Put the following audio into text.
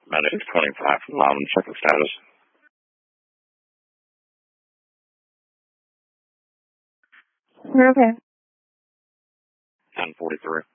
Medic 25 from Loudon, check the status. We're okay. 1043.